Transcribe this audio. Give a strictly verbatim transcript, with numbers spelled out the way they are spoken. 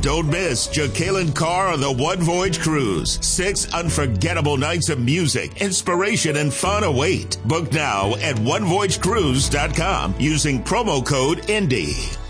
Don't miss Jacqueline Carr on the One Voyage Cruise. Six unforgettable nights of music, inspiration, and fun await. Book now at one voyage cruise dot com using promo code INDY.